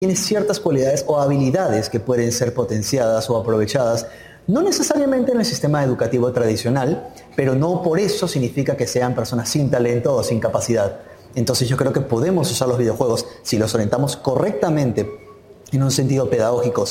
tiene ciertas cualidades o habilidades que pueden ser potenciadas o aprovechadas, no necesariamente en el sistema educativo tradicional, pero no por eso significa que sean personas sin talento o sin capacidad. Entonces yo creo que podemos usar los videojuegos si los orientamos correctamente en un sentido pedagógico,